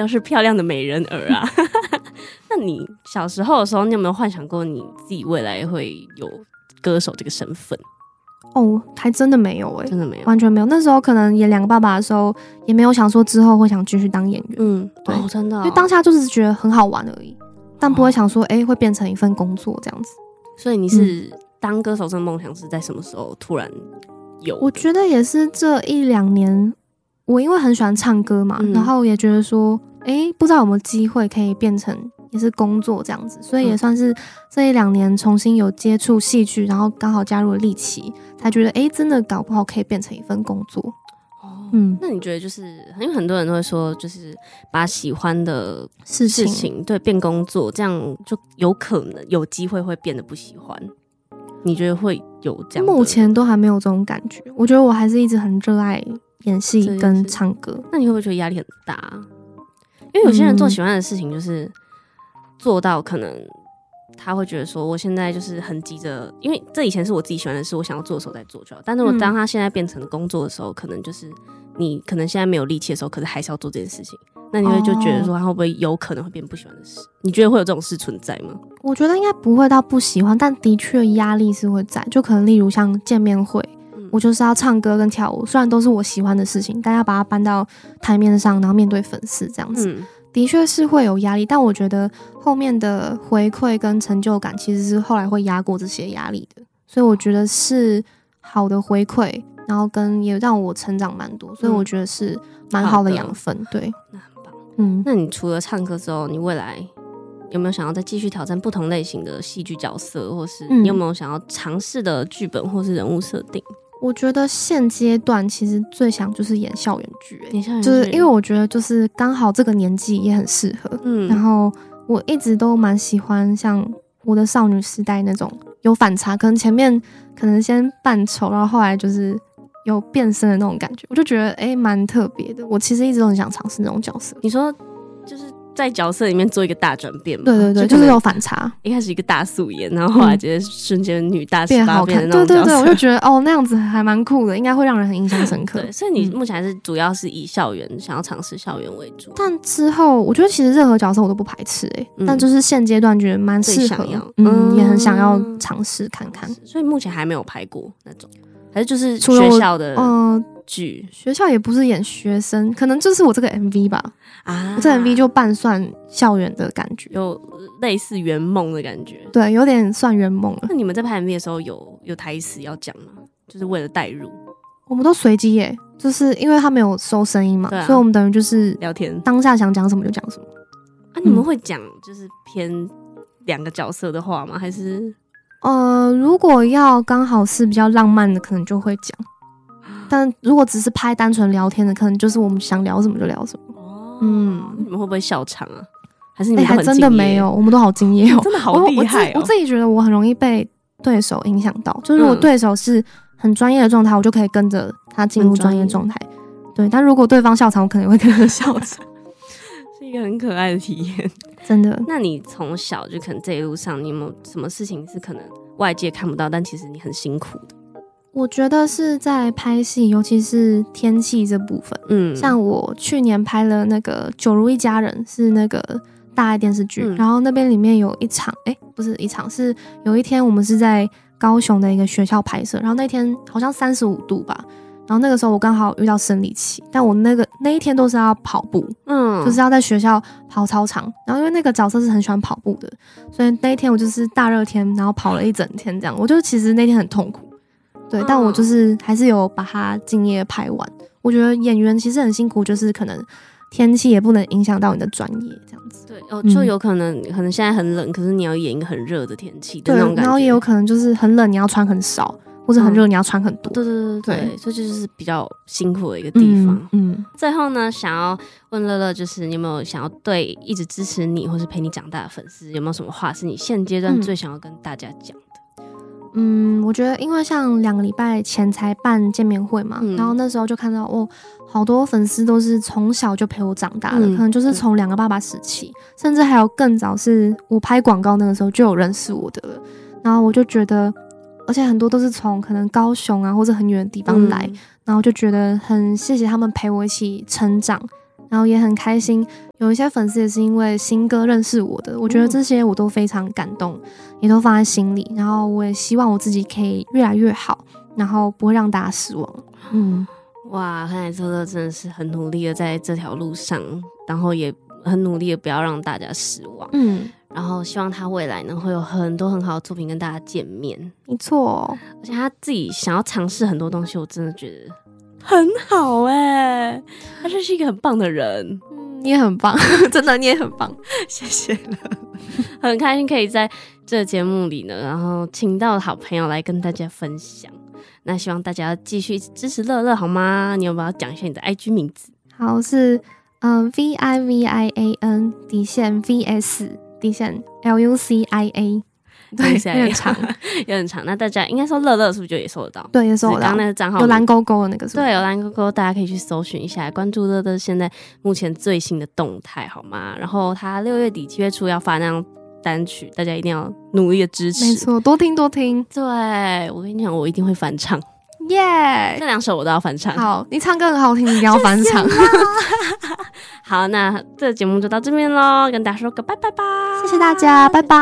要是漂亮的美人儿啊。那你小时候的时候，你有没有幻想过你自己未来会有歌手这个身份？ 哦，还真的没有真的没有， 完全没有。那时候可能演两个爸爸的时候，也没有想说之后会想继续当演员。 对，真的因为当下就是觉得很好玩而已，但不会想说会变成一份工作这样子。 所以你是当歌手这个梦想是在什么时候突然有？ 我觉得也是这1-2年，我因为很喜欢唱歌嘛，然后也觉得说不知道有没有机会可以变成也是工作这样子，所以也算是这1-2年重新有接触戏剧，然后刚好加入了立奇，才觉得真的搞不好可以变成一份工作。 那你觉得就是因为很多人都会说，就是把喜欢的事情对变工作，这样就有可能有机会会变得不喜欢。你觉得会有这样的？ 目前都还没有这种感觉，我觉得我还是一直很热爱演戏跟唱歌。 那你会不会觉得压力很大？因为有些人做喜欢的事情，就是做到可能他会觉得说，我现在就是很急着，因为这以前是我自己喜欢的事，我想要做的时候再做就好。但是我当他现在变成工作的时候，可能就是你可能现在没有力气的时候，可是还是要做这件事情。那你会就觉得说，他会不会有可能会变不喜欢的事？你觉得会有这种事存在吗？ 我觉得应该不会到不喜欢，但的确压力是会在，就可能例如像见面会，我就是要唱歌跟跳舞，虽然都是我喜欢的事情，但要把它搬到台面上，然后面对粉丝这样子。的确是会有压力，但我觉得后面的回馈跟成就感其实是后来会压过这些压力的，所以我觉得是好的回馈，然后跟也让我成长蛮多，所以我觉得是蛮好的养分。对， 那很棒。那你除了唱歌之后，你未来有没有想要再继续挑战不同类型的戏剧角色，或是你有没有想要尝试的剧本或是人物设定？ 我觉得现阶段其实最想就是演校园剧，就是因为我觉得就是刚好这个年纪也很适合。然后我一直都蛮喜欢像我的少女时代那种有反差，可能前面可能先扮丑，然后后来就是有变身的那种感觉，我就觉得蛮特别的。我其实一直都很想尝试那种角色。 你说就是在角色里面做一个大转变嘛？ 对，就是有反差。 一开始一个大素颜，然后后来直接瞬间女大变好看， 的那种角色。 对，我就觉得那样子还蛮酷的，应该会让人很印象深刻。 对，所以你目前还是主要是以校园想要尝试校园为主。 但之后我觉得其实任何角色我都不排斥但就是现阶段觉得蛮适合，也很想要尝试看看。 所以目前还没有拍过那种，还是就是学校的剧？ 学校也不是演学生，可能就是我这个 MV 吧。我这 MV 就半算校园的感觉， 有类似圆梦的感觉。 对，有点算圆梦了。 那你们在拍 MV 的时候有台词要讲吗？就是为了带入？ 我们都随机耶，就是因为他没有收声音嘛，所以我们等于就是聊天， 当下想讲什么就讲什么。 你们会讲就是偏两个角色的话吗？还是如果要刚好是比较浪漫的，可能就会讲。但如果只是拍单纯聊天的，可能就是我们想聊什么就聊什么。 你们会不会笑场啊？还是你们还真的没有，我们都好敬业真的好厉害我自己觉得我很容易被对手影响到，就是如果对手是很专业的状态，我就可以跟着他进入专业状态。对，但如果对方笑场，我可能会跟着笑场。 是一个很可爱的体验， 真的。 那你从小就可能这一路上，你有没有什么事情是可能外界看不到，但其实你很辛苦的？ 我觉得是在拍戏，尤其是天气这部分。像我去年拍了那个《九如一家人》，是那个大爱电视剧，然后那边里面有一场，不是一场，是有一天我们是在高雄的一个学校拍摄，然后那天好像35度吧，然后那个时候我刚好遇到生理期，但我那一天都是要跑步，就是要在学校跑操场，然后因为那个角色是很喜欢跑步的，所以那一天我就是大热天，然后跑了一整天这样，我就其实那天很痛苦。对，但我就是还是有把它敬业拍完。我觉得演员其实很辛苦，就是可能天气也不能影响到你的专业，这样子。 对，就有可能现在很冷，可是你要演一个很热的天气的那种感觉。 然后也有可能就是很冷，你要穿很少，或者很热，你要穿很多。 对，所以这就是比较辛苦的一个地方。最后呢，想要问乐乐，就是你有没有想要对一直支持你或是陪你长大的粉丝，有没有什么话是你现阶段最想要跟大家讲的？ 我觉得因为像2个礼拜前才办见面会嘛，然后那时候就看到好多粉丝都是从小就陪我长大的，可能就是从2个爸爸时期，甚至还有更早是我拍广告那个时候就有认识我的了。然后我就觉得，而且很多都是从可能高雄啊或者很远的地方来，然后就觉得很谢谢他们陪我一起成长， 然后也很开心，有一些粉丝也是因为新歌认识我的，我觉得这些我都非常感动，也都放在心里。然后我也希望我自己可以越来越好，然后不会让大家失望。 哇，看来乐乐真的是很努力的在这条路上，然后也很努力的不要让大家失望。然后希望他未来呢会有很多很好的作品跟大家见面。 没错， 而且他自己想要尝试很多东西，我真的觉得很好他真是一个很棒的人。 你也很棒，真的你也很棒， 谢谢了。很开心可以在这个节目里呢，然后请到好朋友来跟大家分享。那希望大家继续支持乐乐好吗？你有没有要讲一下你的 IG 名字？ 好，是VIVIAN VS LUCIA， 对，有点长， 有点长。那大家应该说乐乐是不是就也搜得到？ 对，也搜得到。 刚刚那个账号有蓝勾勾的那个是不是？ 对，有蓝勾勾，大家可以去搜寻一下，关注乐乐现在目前最新的动态好吗？然后他6月底7月初要发那张单曲，大家一定要努力的支持。 没错，多听多听。 对，我跟你讲，我一定会翻唱。 耶！ 这2首我都要翻唱。 好，你唱歌很好听，你一定要翻唱。 好，那这个节目就到这边咯，跟大家说个拜拜吧。 谢谢大家，拜拜。